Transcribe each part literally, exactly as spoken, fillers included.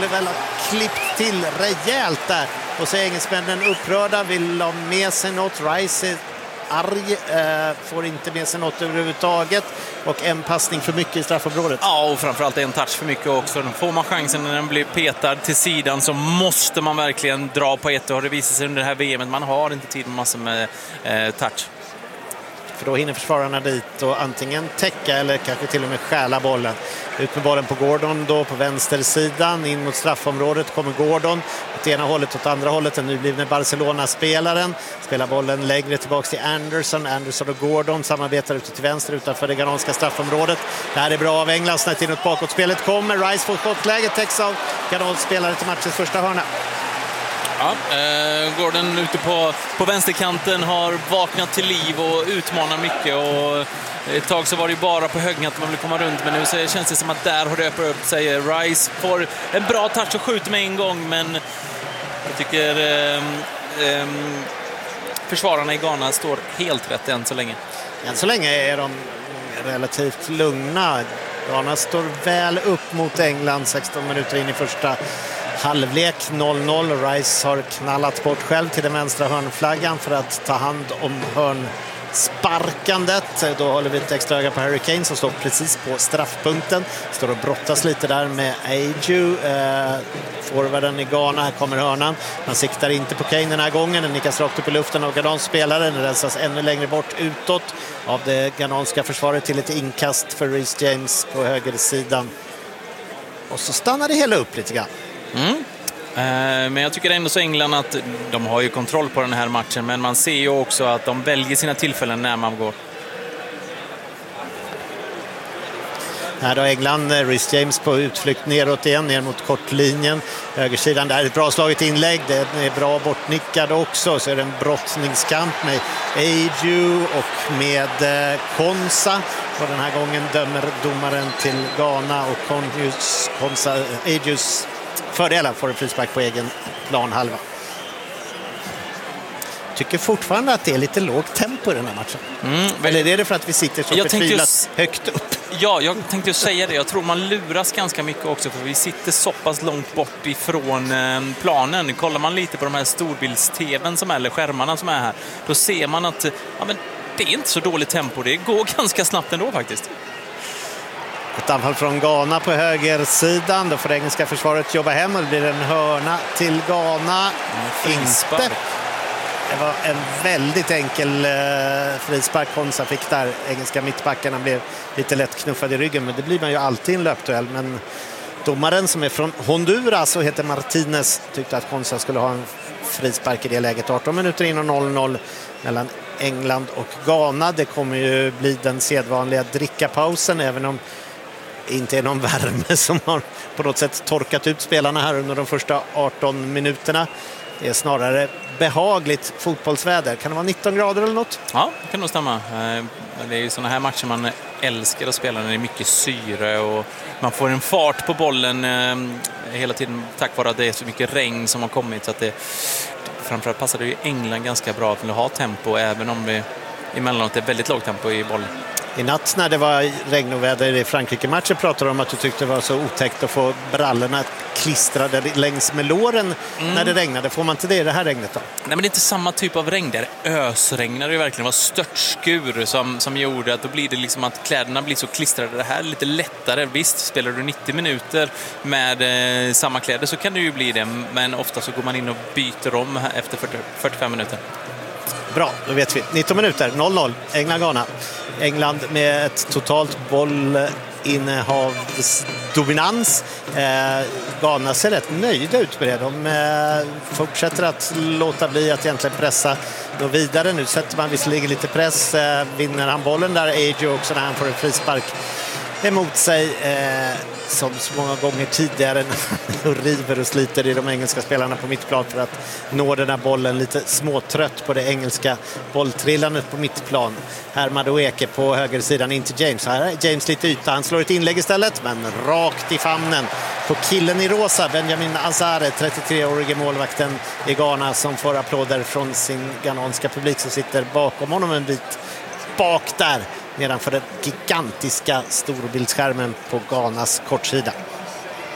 skulle väl ha klippt till rejält där. Och så är engelsmännen upprörda, vill ha med sig något. Rice är arg, eh, får inte med sig något överhuvudtaget. Och en passning för mycket i straffområdet. Ja, och framförallt en touch för mycket också. Får man chansen när den blir petad till sidan så måste man verkligen dra på ett. Och har det visat sig under det här V M. Man har inte tid med massor med eh, touch. För då hinner försvararna dit och antingen täcka eller kanske till och med stjäla bollen. Ut med bollen på Gordon då på vänstersidan. In mot straffområdet kommer Gordon. Åt ena hållet åt andra hållet. Den nyblivne Barcelona-spelaren. Spelar bollen längre tillbaka till Anderson. Anderson och Gordon samarbetar ute till vänster utanför det ghananska straffområdet. Det här är bra av England. Snett inåt bakåtspelet kommer. Rice får skottläget. Täcks av Ghanans spelare till matchens första hörna. Ja, eh, Gordon ute på, på vänsterkanten har vaknat till liv och utmanar mycket. Och ett tag så var det ju bara på högerkanten man vill komma runt, men nu så känns det som att där har det öppnat upp sig. Rice får en bra touch och skjuter med en gång, men jag tycker eh, eh, försvararna i Ghana står helt rätt än så länge. Än så länge är de relativt lugna. Ghana står väl upp mot England sexton minuter in i första halvlek. Noll noll. Rice har knallat bort själv till den vänstra hörnflaggan för att ta hand om hörnsparkandet. Då håller vi ett extra öga på Harry Kane som står precis på straffpunkten. Står och brottas lite där med Ayew. Eh, forwarden i Ghana. Här kommer hörnan. Man siktar inte på Kane den här gången. Den nickas rakt upp i luften av Ghanans spelare. Den rensas ännu längre bort utåt av det ghananska försvaret till ett inkast för Reece James på högersidan. Och så stannar det hela upp lite grann. Mm. Eh, men jag tycker ändå så England att de har ju kontroll på den här matchen, men man ser ju också att de väljer sina tillfällen när man går. Här då England, Reece James på utflykt neråt igen, ner mot kortlinjen. Högersidan där, ett bra slaget inlägg, det är bra bortnickad också. Så är det en brottningskamp med Ayew och med eh, Konsa. Och den här gången dömer domaren till Ghana och Konjus, Konsa, Ayews fördelar får en frispark på egen planhalva. Tycker fortfarande att det är lite lågt tempo i den här matchen. Mm. Eller är det för att vi sitter så förtvivlat högt upp? Ja, jag tänkte ju säga det. Jag tror man luras ganska mycket också, för vi sitter så pass långt bort ifrån eh, planen. Kollar man lite på de här storbilds-tvn som är, eller skärmarna som är här, då ser man att ja, men det är inte så dåligt tempo. Det går ganska snabbt ändå faktiskt. Ett anfall från Ghana på högersidan. Då får det engelska försvaret jobba hem och det blir en hörna till Ghana. Mm, inte. Det var en väldigt enkel eh, frispark Konsa fick där. Engelska mittbackarna blev lite lätt knuffade i ryggen, men det blir man ju alltid i en löpduell. Men domaren som är från Honduras och heter Martinez tyckte att Konsa skulle ha en frispark i det läget. arton minuter in och noll noll mellan England och Ghana. Det kommer ju bli den sedvanliga drickapausen, även om det inte är någon värme som har på något sätt torkat ut spelarna här under de första arton minuterna. Det är snarare behagligt fotbollsväder. Kan det vara nitton grader eller något? Ja, det kan nog stämma. Det är ju såna här matcher man älskar att spela när det är mycket syre och man får en fart på bollen hela tiden tack vare att det är så mycket regn som har kommit. Så att det, framförallt passar det ju England ganska bra till att ha tempo, även om det emellanåt är väldigt lågt tempo i bollen. I natt när det var regn och väder i Frankrike-matchen pratade du om att du tyckte det var så otäckt att få brallorna klistrade längs med låren mm. när det regnade. Får man inte det i det här regnet då? Nej, men det är inte samma typ av regn där. Ösregnade det verkligen. Det var störtskur som, som gjorde att då blir det liksom att kläderna blir så klistrade. Det här är lite lättare. Visst, spelar du nittio minuter med eh, samma kläder så kan det ju bli det. Men ofta så går man in och byter om efter fyrtio, fyrtiofem minuter. Bra, då vet vi. nitton minuter, noll noll. England-Ghana. England med ett totalt bollinnehavsdominans. Eh, Ghana ser rätt nöjda ut med det. De eh, fortsätter att låta bli att egentligen pressa då vidare. Nu sätter man visserligen lite press. Eh, vinner han bollen där, Ayew också, när han får en frispark emot sig. Eh, som så många gånger tidigare och river och sliter i de engelska spelarna på mittplan för att nå den här bollen, lite småtrött på det engelska bolltrillandet på mittplan. Här Madueke på högersidan in till James. Här är James lite yta, han slår ett inlägg istället, men rakt i famnen på killen i rosa, Benjamin Azare, trettiotre-årige målvakten i Ghana, som får applåder från sin ghananska publik som sitter bakom honom en bit bak där, nedanför den gigantiska storbildsskärmen på Ghanas kortsida.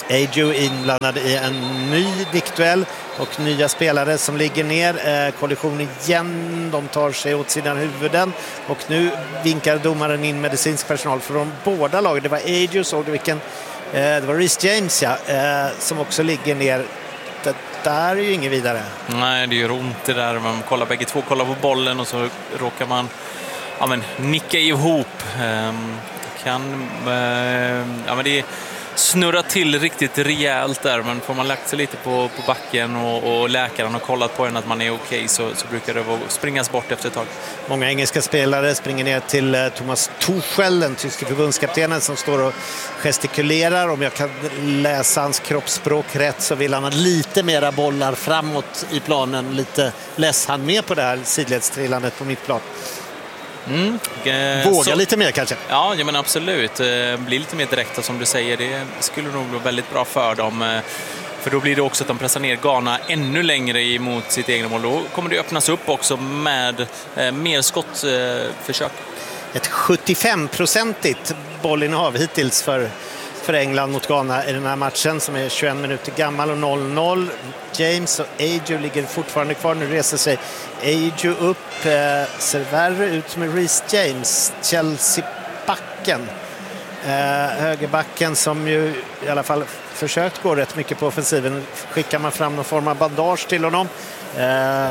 Ajo inblandad i en ny nickduell och nya spelare som ligger ner. Eh, kollision igen, de tar sig åt sina huvuden och nu vinkar domaren in medicinsk personal från båda lagen. Det var Ajo, såg du vilken? Eh, det var Reece James, ja, eh, som också ligger ner. Det där är ju inget vidare. Nej, det gör ont det där. Man kollar bägge två, kollar på bollen och så råkar man ja, men, nicka ihop. Um, kan, uh, ja, men det snurrar till riktigt rejält där, men får man lagt sig lite på, på backen och, och läkaren har kollat på en att man är okej okay, så, så brukar det springas bort efter ett tag. Många engelska spelare springer ner till uh, Thomas Tuchel, den tyska förbundskaptenen, som står och gestikulerar. Om jag kan läsa hans kroppsspråk rätt så vill han ha lite mera bollar framåt i planen. Lite less han med på det här sidledstrillandet på mittplan. Mm. Våga så, lite mer kanske. Ja, ja men absolut. Bli lite mer direkta som du säger. Det skulle nog bli väldigt bra för dem. För då blir det också att de pressar ner Ghana ännu längre emot sitt egna mål. Då kommer det öppnas upp också med eh, mer skottförsök. Ett sjuttiofem-procentigt bollinnehav hittills för, för England mot Ghana i den här matchen som är tjugoett minuter gammal och noll noll. James och Ajo ligger fortfarande kvar. Nu reser sig Ajo upp, eh, ser värre ut med Reece James, Chelsea-backen. Eh, högerbacken som ju i alla fall försökt gå rätt mycket på offensiven. Skickar man fram någon form av bandage till honom. Eh,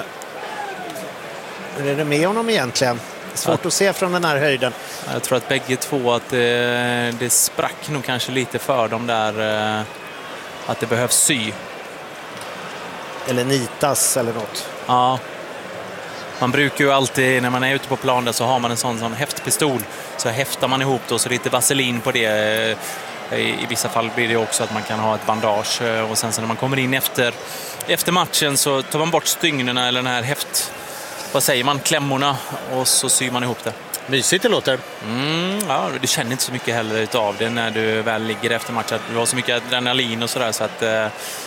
hur är det med honom egentligen? Svårt att se från den här höjden. Jag tror att bägge två att det, det sprack nog kanske lite för dem där, att det behövs sy. Eller nitas eller något. Ja. Man brukar ju alltid, när man är ute på plan där, så har man en sån, sån häftpistol. Så häftar man ihop då, så lite vaselin på det. I, I vissa fall blir det också att man kan ha ett bandage. Och sen så när man kommer in efter, efter matchen så tar man bort stygnerna eller den här häft... Vad säger man? Klämmorna. Och så syr man ihop det. Mysigt det låter. Mm, ja, du känner inte så mycket heller utav det när du väl ligger efter matchen. Du har så mycket adrenalin och sådär så att eh,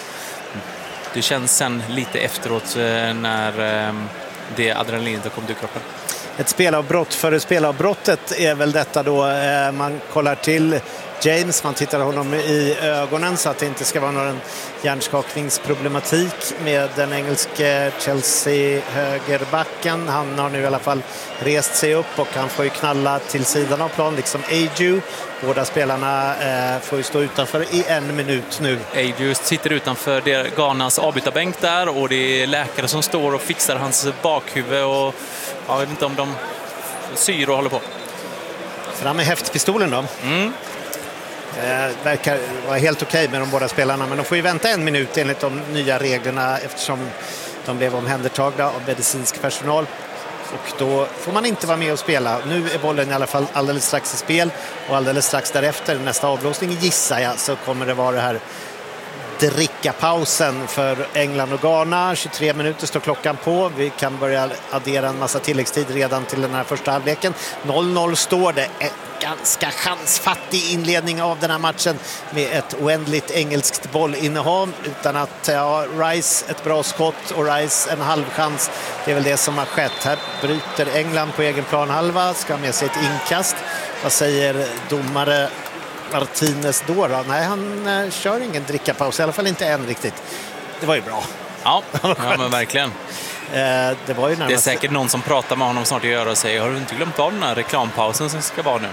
det känns sen lite efteråt eh, när eh, det adrenalinet har kommit ur kroppen. Ett spelavbrott för spelavbrottet är väl detta då. Eh, man kollar till James, man tittar honom i ögonen så att det inte ska vara någon hjärnskakningsproblematik med den engelske Chelsea-högerbacken. Han har nu i alla fall rest sig upp och han får ju knalla till sidan av plan liksom Ajo. Båda spelarna eh, får ju stå utanför i en minut nu. Ajo sitter utanför Ghanas avbytarbänk där och det är läkare som står och fixar hans bakhuvud och jag vet inte om de syr och håller på. Fram med häftpistolen då. Mm. Eh, verkar vara helt okej med de båda spelarna, men de får ju vänta en minut enligt de nya reglerna eftersom de blev omhändertagna av medicinsk personal och då får man inte vara med och spela. Nu är bollen i alla fall alldeles strax i spel och alldeles strax därefter, nästa avblåsning gissar jag, så kommer det vara det här drickapausen för England och Ghana. tjugotre minuter står klockan på. Vi kan börja addera en massa tilläggstid redan till den här första halvleken. noll noll står det. En ganska chansfattig inledning av den här matchen med ett oändligt engelskt bollinnehav utan att ja, Rice ett bra skott och Rice en halvchans. Det är väl det som har skett. Här bryter England på egen planhalva, ska med sig ett inkast. Vad säger domare Martinez då, då? Nej, han eh, kör ingen drickapaus, i alla fall inte än riktigt. Det var ju bra. Ja, ja men verkligen. Eh, det var ju närmast... Det är säkert någon som pratar med honom snart i öra och säger, har du inte glömt av den här reklampausen som ska vara nu?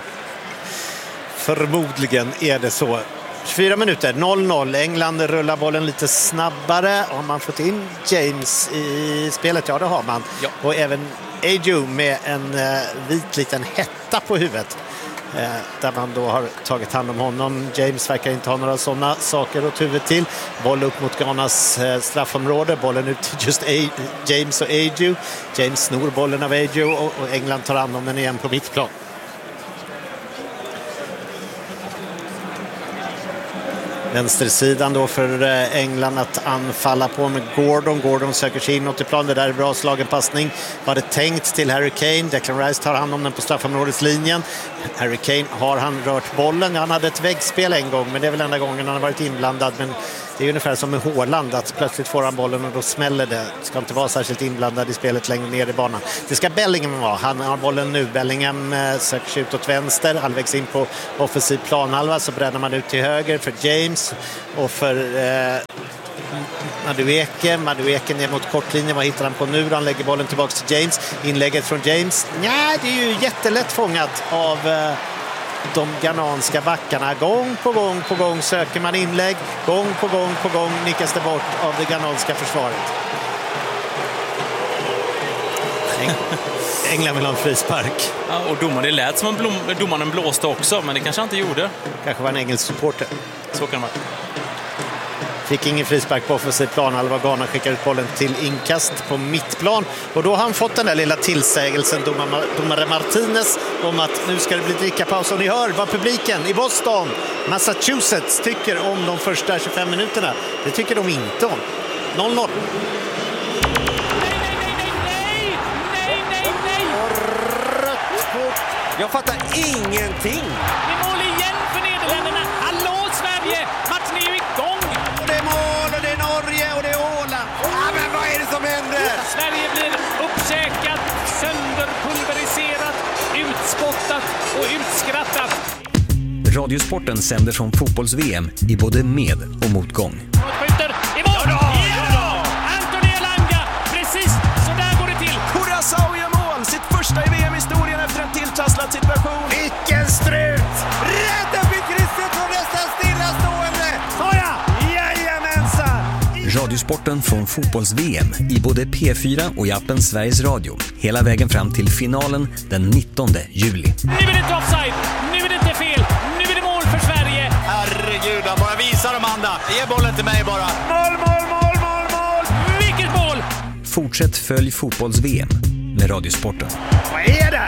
Förmodligen är det så. tjugofyra minuter, noll noll. England rullar bollen lite snabbare. Har man fått in James i spelet? Ja, det har man. Ja. Och även Ajo med en eh, vit liten hetta på huvudet. Eh, där man då har tagit hand om honom. James verkar inte ha några sådana saker åt huvudet till. Boll upp mot Ghanas eh, straffområde. Bollen ut till just A- James och Ajo. James snor bollen av Ajo och, och England tar hand om den igen på mittplan. Vänstersidan då för England att anfalla på med Gordon. Gordon söker sig inåt i plan. Det där är bra slagen passning. Var det tänkt till Harry Kane. Declan Rice tar hand om den på straffområdeslinjen. Harry Kane har han rört bollen. Han hade ett väggspel en gång, men det är väl enda gången han har varit inblandad. Men Det är ungefär som med Haaland, att plötsligt får han bollen och då smäller det. Ska inte vara särskilt inblandad i spelet längre ner i banan. Det ska Bellingham vara. Han har bollen nu. Bellingham söker sig ut åt vänster. Halvvägs in på offensiv planhalva, så bränner man ut till höger för James och för eh, Madueke. Madueke ner mot kortlinjen. Vad hittar han på nu? Han lägger bollen tillbaka till James. Inlägget från James. Ja, det är ju jättelätt fångat av eh, de ghananska backarna. Gång på gång på gång söker man inlägg. Gång på gång på gång nickas det bort av det ghananska försvaret. England vill ha en frispark. Ja, och domaren, det lät som om blom, domaren blåste också, men det kanske han inte gjorde. Kanske var en engelsk supporter. Så kan det vara. Fick ingen frispark på offensiv plan. Alva Ghana skickar ut bollen till inkast på mittplan. Och då har han fått den där lilla tillsägelsen, domare, domare Martinez, om att nu ska det bli drickapaus. Och ni hör vad publiken i Boston, Massachusetts, tycker om de första tjugofem minuterna. Det tycker de inte om. noll noll. Jag fattar ingenting. Det är mål igen för Nederländerna. Hallå Sverige! Matchen är ju igång. Och det är mål och det är Norge och det är Åland. Ja, men vad är det som händer? Sverige blir uppkäkat, sönderpulveriserat, utspottat och utskrattat. Radiosporten sänder från fotbolls-V M i både med- och motgång. Skjuter i mål! Ja då! Ja då! Anthony Elanga! Precis så där går det till. Curaçao gör mål! Sitt första i V M-historien efter en tilltrasslad situation. Vilken strut! Rädda vid krysset från nästan stillastående! Såja! Jajamensan! Radiosporten från fotbolls-V M i både P fyra och i appen Sveriges Radio. Hela vägen fram till finalen den nittonde juli. Nu är det inte offside! Nu är det inte fel! Nu är det mål för Sverige! Herregud, han bara visar dem andra. Ge bollen till mig bara. Mål, mål, mål, mål, mål! Vilket mål! Fortsätt följ fotbolls-V M med Radiosporten. Vad är det?